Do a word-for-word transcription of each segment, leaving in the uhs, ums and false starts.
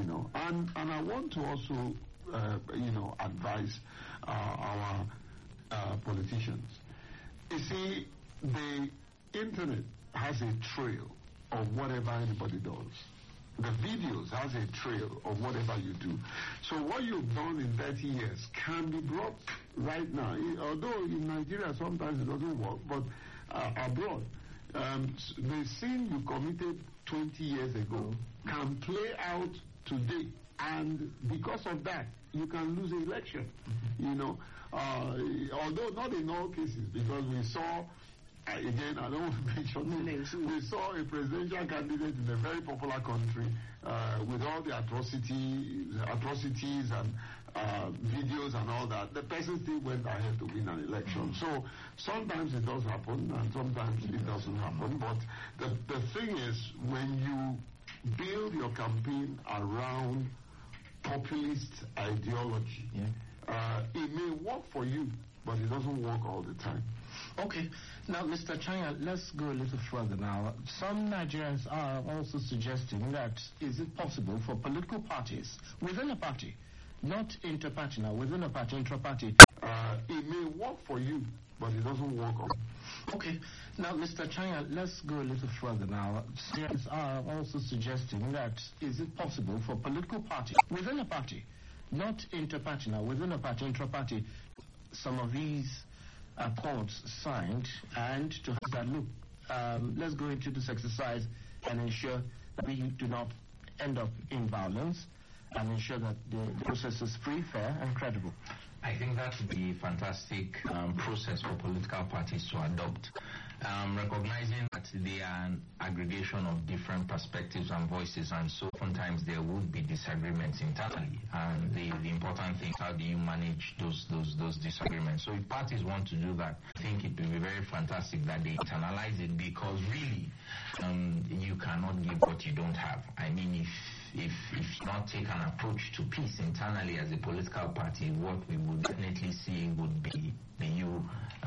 know. And, and I want to also, uh, you know, advise uh, our uh, politicians. You see, the internet has a trail of whatever anybody does. The videos has a trail of whatever you do. So what you've done in thirty years can be brought right now. Although in Nigeria sometimes it doesn't work, but uh, abroad, um, the sin you committed twenty years ago can play out today. And because of that, you can lose the election. Mm-hmm. You know, uh, although not in all cases, because we saw, uh, again, I don't want to mention names, we saw a presidential candidate in a very popular country uh, with all the atrocity, atrocities and uh, videos and all that. The person still went ahead to win an election. Mm-hmm. So sometimes it does happen and sometimes it doesn't happen. But the, the thing is, when you build your campaign around populist ideology, yeah. uh, it may work for you, but it doesn't work all the time. Okay. Now, Mister Chanya, let's go a little further now. Some Nigerians are also suggesting that is it possible for political parties within a party, not inter-party now, within a party, intra-party, uh, it may work for you, but it doesn't work all. Okay. Now, Mister Chanya, let's go a little further now. Some are also suggesting that is it possible for political parties within a party, not inter-party now, within a party, intra-party, some of these accords signed, and to have that look, um, let's go into this exercise and ensure that we do not end up in violence and ensure that the, the process is free, fair, and credible. I think that would be a fantastic um, process for political parties to adopt, um, recognizing that they are an aggregation of different perspectives and voices, and so oftentimes there would be disagreements internally. And the, the important thing is how do you manage those, those, those disagreements. So if parties want to do that, I think it would be very fantastic that they internalize it, because really um, you cannot give what you don't have. I mean, if If, if not take an approach to peace internally as a political party, what we would definitely see would be the you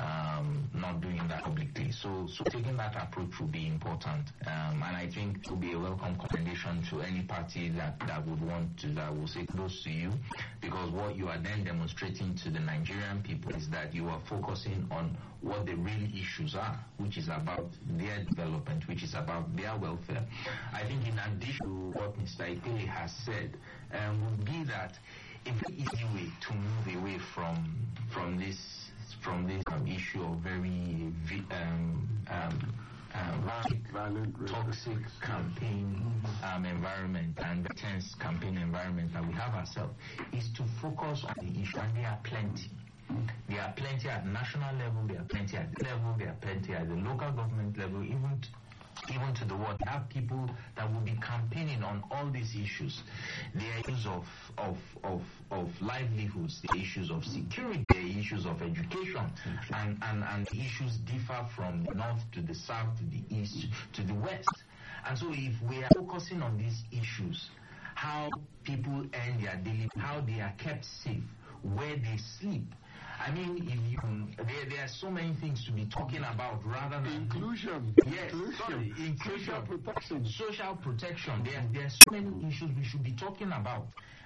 um, not doing that publicly. So, so taking that approach would be important, um, and I think it would be a welcome commendation to any party that, that would want to, that will say close to you, because what you are then demonstrating to the Nigerian people is that you are focusing on what the real issues are, which is about their development, which is about their welfare. I think in addition to what Mister Ipele has said, um, would be that a very easy way to move away from from this from this um, issue of very um, um, um, violent, toxic campaign um, environment and the tense campaign environment that we have ourselves is to focus on the issue, and there are plenty. There are plenty at national level, there are plenty at the level, there are plenty at the local government level, even t- even to the world. We have people that will be campaigning on all these issues. The issues of, of, of, of livelihoods, the issues of security, the issues of education, and, and, and the issues differ from the north to the south, to the east, to the west. And so if we are focusing on these issues, how people earn their daily, how they are kept safe, where they sleep, I mean, if you, there, there are so many things to be talking about rather than inclusion. Yes, inclusion. Sorry, inclusion, social protection, social protection. There, there are so many issues we should be talking about,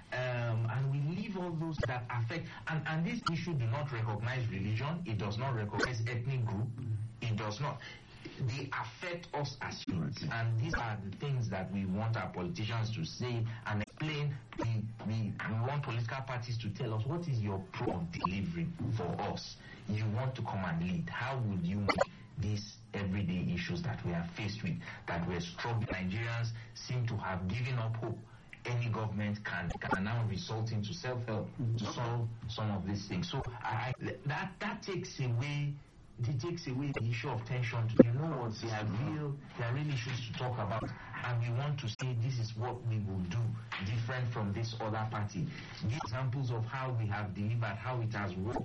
um, and we leave all those that affect. And, and this issue do not recognize religion. It does not recognize ethnic group. It does not. They affect us as humans, and these are the things that we want our politicians to say and explain. We, we, we want political parties to tell us what is your pro of delivery for us. You want to come and lead. How would you make these everyday issues that we are faced with, that we're struggling? Nigerians seem to have given up hope. Any government can, can now result into self-help to solve some of these things. So I, that that takes away. It takes away the issue of tension. You know what? There are real, there are real issues to talk about, and we want to say this is what we will do different from this other party. The examples of how we have delivered, how it has worked.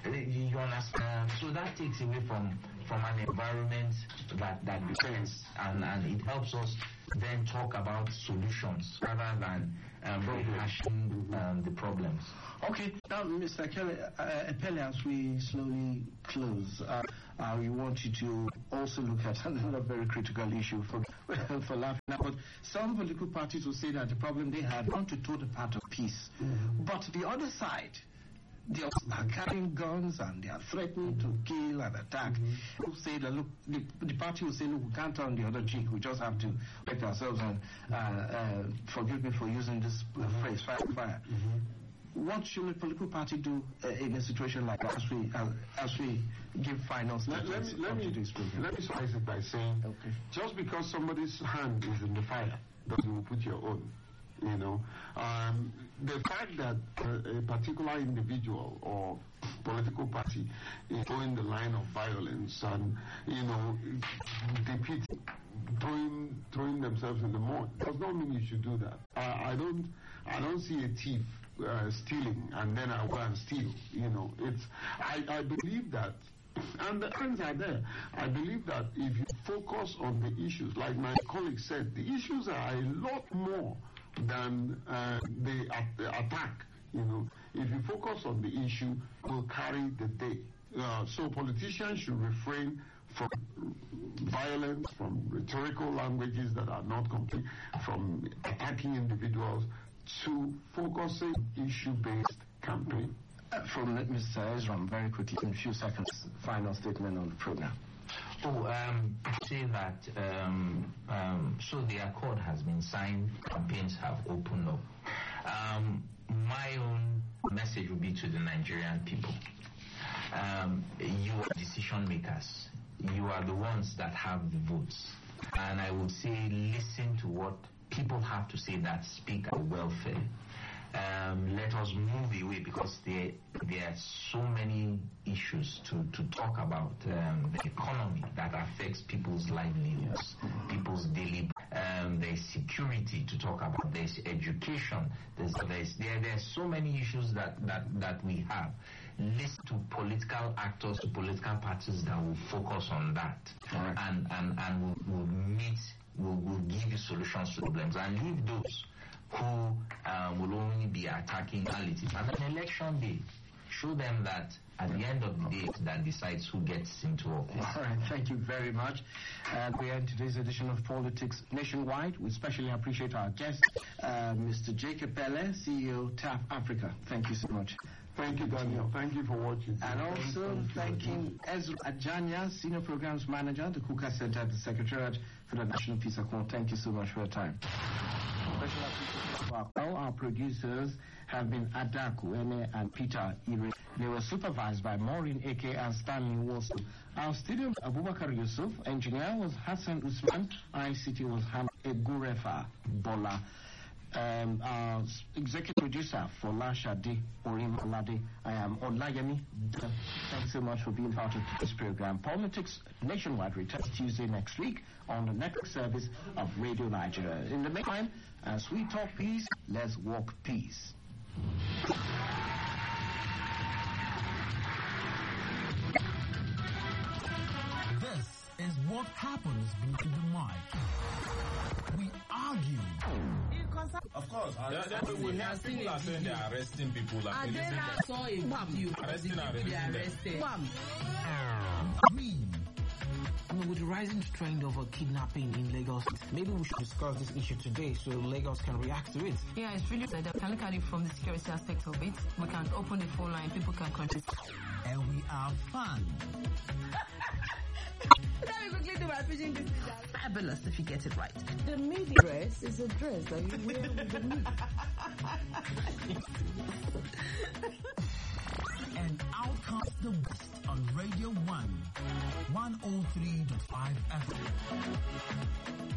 You understand? So that takes away from from an environment that that makes sense, and and it helps us then talk about solutions rather than um, rehashing um, the problems. Okay, now, Mister Kelly, uh, Epele, as we slowly close, uh, uh, we want you to also look at another very critical issue for for laughing now. But some political parties will say that the problem they have want to toe the path of peace, mm-hmm. but the other side, they are carrying guns and they are threatening to kill and attack. Mm-hmm. People say that, look, the, the party will say, look, we can't turn the other cheek. We just have to protect ourselves and uh, uh, forgive me for using this uh, phrase, fire, fire. Mm-hmm. What should a political party do uh, in a situation like that as we, uh, as we give final let, let me, let me, let me slice it by saying, okay. just because somebody's hand is in the fire doesn't mean put your own. You know, um, the fact that uh, a particular individual or political party is going the line of violence and, you know, defeating, throwing, throwing themselves in the mud does not mean you should do that. I, I don't, I don't see a thief uh, stealing and then I go and steal. You know, it's. I, I believe that. And the answers are there. I believe that if you focus on the issues, like my colleague said, the issues are a lot more than uh, the, uh, the attack. You know, if you focus on the issue, will carry the day. Uh, so politicians should refrain from violence, from rhetorical languages that are not complete, from attacking individuals, to focusing issue-based campaign. Uh, from Mister Ezram, very quickly, in a few seconds, final statement on the program. Oh, um, say that, um, um, so the accord has been signed, campaigns have opened up. Um, my own message would be to the Nigerian people. Um, you are decision makers. You are the ones that have the votes. And I would say listen to what people have to say that speak our welfare. Um, let us move away because there, there are so many issues to, to talk about. Um, the economy that affects people's livelihoods, people's daily. Um, there's security to talk about. There's education. There's, there's there there's so many issues that, that, that we have. Listen to political actors, to political parties that will focus on that, right. and and and will, will meet, will will give you solutions to problems, and leave those who um, will only be attacking realities. And an election day, show them that at the end of the day, that decides who gets into office. All right, thank you very much. And we end today's edition of Politics Nationwide. We especially appreciate our guest, uh, Mister Jacob Pele, C E O T A F Africa. Thank you so much. Thank you, Daniel. Thank you for watching. And also thanking Ezra Ajanya, Senior Programs Manager, the Kuka Center at the Secretariat for the National Peace Accord. Thank you so much for your time. Special appreciation to our, all our producers have been Adaku Ene and Peter Ire. They were supervised by Maureen Eke and Stanley Wilson. Our studio, Abubakar Yusuf. Engineer was Hassan Usman. I C T was Ham Egurefa Bola. Um, our executive producer for Lashadi Orim Lade. I am Olayemi. Thanks so much for being part of this program. Politics Nationwide returns Tuesday next week on the network service of Radio Nigeria. In the meantime, as we talk peace, let's walk peace. This is what happens behind the mic. We argue. Of course, yeah, yeah, we have people are saying they are arresting people. Like and then I saw a video arresting and they arrested. We. I mean, with the rising trend of a kidnapping in Lagos, maybe we should discuss this issue today so Lagos can react to it. Yeah, it's really sad. We can look at it from the security aspect of it. We can open the phone line, people can contact. And we are fun. Let me quickly do my pitching this. Fabulous if you get it right. The media dress is a dress that you wear with the media. And out comes the best on Radio One, one oh three point five F M.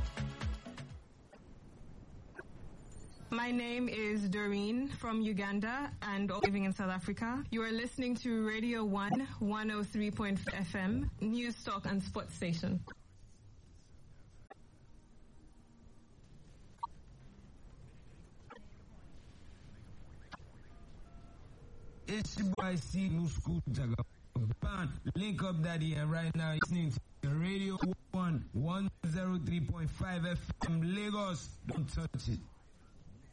My name is Doreen from Uganda and living in South Africa. You are listening to Radio One, one oh three point five F M, News Talk and Sports Station. It's your boy C. Musku Jaga. Link up daddy, and right now listening to Radio One, one oh three point five F M Lagos. Don't touch it.